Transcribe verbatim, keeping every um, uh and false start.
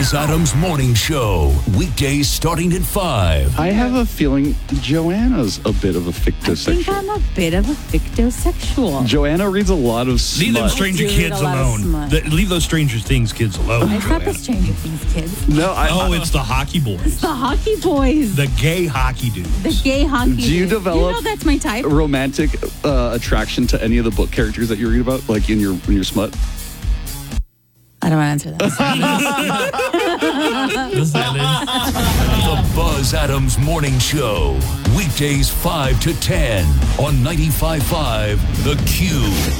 Buzz Adams Morning Show. Weekdays starting at five. I have a feeling Joanna's a bit of a I think fictosexual. I'm a bit of a fictosexual. Joanna reads a lot of smut. Leave them stranger I do kids read a lot of alone. smut. The- leave those Stranger Things kids alone. It's not the Joanna. Stranger Things kids. No, I, Oh, I- it's the hockey boys. The hockey boys. The gay hockey dudes. The gay hockey Do you dudes. develop- You know that's my type. romantic uh, attraction to any of the book characters that you read about, like in your in your smut. I don't want to answer that. The silence. The Buzz Adams Morning Show. Weekdays five to ten on ninety-five point five The Q.